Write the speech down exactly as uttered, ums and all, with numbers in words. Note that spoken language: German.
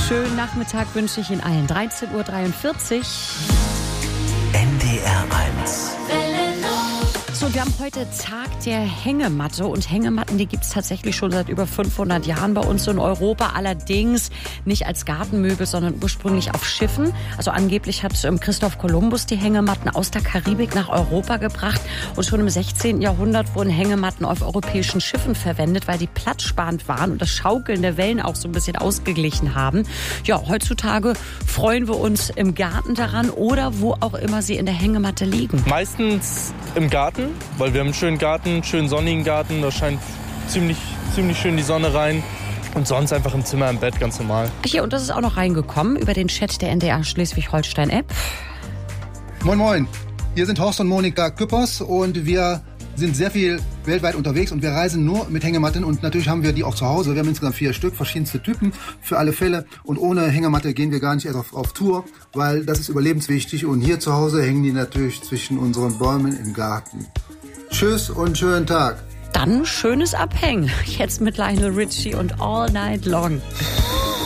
Schönen Nachmittag wünsche ich Ihnen allen. dreizehn Uhr dreiundvierzig. N D R eins. So, wir haben heute Tag der Hängematte und Hängematten, die gibt es tatsächlich schon seit über fünfhundert Jahren bei uns in Europa. Allerdings nicht als Gartenmöbel, sondern ursprünglich auf Schiffen. Also angeblich hat Christoph Kolumbus die Hängematten aus der Karibik nach Europa gebracht. Und schon im sechzehnten Jahrhundert wurden Hängematten auf europäischen Schiffen verwendet, weil die platzsparend waren und das Schaukeln der Wellen auch so ein bisschen ausgeglichen haben. Ja, heutzutage freuen wir uns im Garten daran oder wo auch immer sie in der Hängematte liegen. Meistens im Garten, weil wir haben einen schönen Garten, einen schönen sonnigen Garten. Da scheint ziemlich, ziemlich schön die Sonne rein. Und sonst einfach im Zimmer, im Bett, ganz normal. Hier, und das ist auch noch reingekommen über den Chat der N D R Schleswig-Holstein-App. Moin, moin. Hier sind Horst und Monika Küppers und wir sind sehr viel weltweit unterwegs und wir reisen nur mit Hängematten und natürlich haben wir die auch zu Hause. Wir haben insgesamt vier Stück, verschiedenste Typen für alle Fälle und ohne Hängematte gehen wir gar nicht erst auf, auf Tour, weil das ist überlebenswichtig und hier zu Hause hängen die natürlich zwischen unseren Bäumen im Garten. Tschüss und schönen Tag. Dann schönes Abhängen. Jetzt mit Lionel Richie und All Night Long.